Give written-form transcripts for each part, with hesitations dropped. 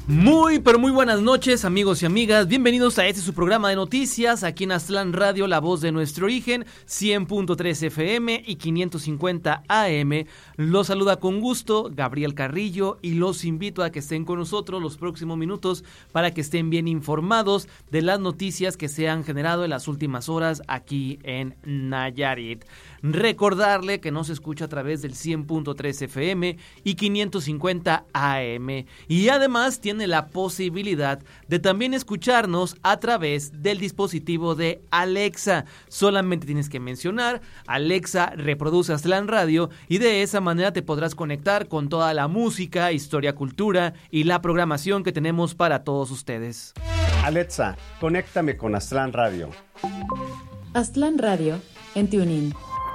Muy, pero muy buenas noches, amigos y amigas. Bienvenidos a este su programa de noticias aquí en Aztlán Radio, la voz de nuestro origen, 100.3 FM y 550 AM. Los saluda con gusto Gabriel Carrillo y los invito a que estén con nosotros los próximos minutos para que estén bien informados de las noticias que se han generado en las últimas horas aquí en Nayarit. Recordarle que nos escucha a través del 100.3 FM y 550 AM. Y además tiene la posibilidad de también escucharnos a través del dispositivo de Alexa. Solamente tienes que mencionar Alexa reproduce Aztlán Radio y de esa manera te podrás conectar con toda la música, historia, cultura y la programación que tenemos para todos ustedes. Alexa, conéctame con Aztlán Radio. Aztlán Radio en TuneIn.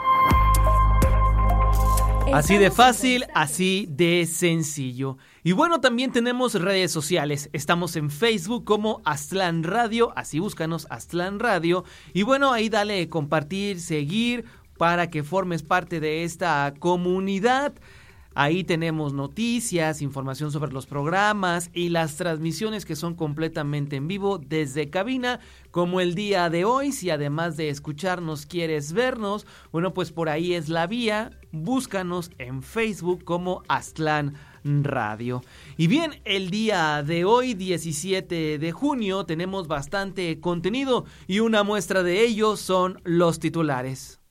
Así de fácil, así de sencillo. Y bueno, también tenemos redes sociales. Estamos en Facebook como Aztlán Radio, así búscanos Aztlán Radio. Y bueno, ahí dale compartir, seguir para que formes parte de esta comunidad. Ahí tenemos noticias, información sobre los programas y las transmisiones que son completamente en vivo desde cabina, como el día de hoy. Si además de escucharnos quieres vernos, bueno, pues por ahí es la vía. Búscanos en Facebook como Aztlán Radio. Y bien, el día de hoy, 17 de junio, tenemos bastante contenido y una muestra de ello son los titulares.